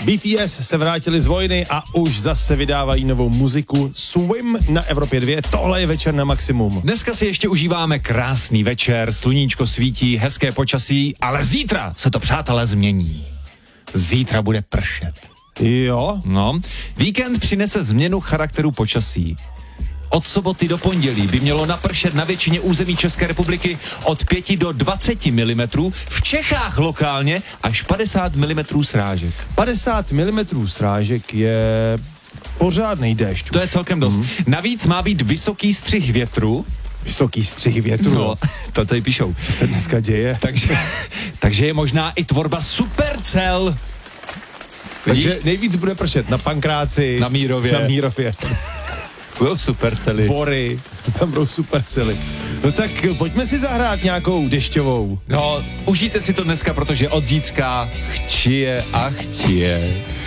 BTS se vrátili z vojny a už zase vydávají novou muziku. Swim na Evropě 2, tohle je večer na maximum. Dneska si ještě užíváme krásný večer, sluníčko svítí, hezké počasí, ale zítra se to, přátelé, změní. Zítra bude pršet. Jo? No, víkend přinese změnu charakteru počasí. Od soboty do pondělí by mělo napršet na většině území České republiky od 5 do 20 mm, v Čechách lokálně až 50 mm srážek. 50 mm srážek je pořádnej déšť. To je celkem dost. Navíc má být vysoký střih větru. Vysoký střih větru. No, to tady píšou. Co se dneska děje? Takže je možná i tvorba supercel. Takže nejvíc bude pršet na Pankráci, na Mírově. Budou supercely. Bory, tam budou supercely. No tak pojďme si zahrát nějakou dešťovou. No, užijte si to dneska, protože od zítřka chčije a chčije.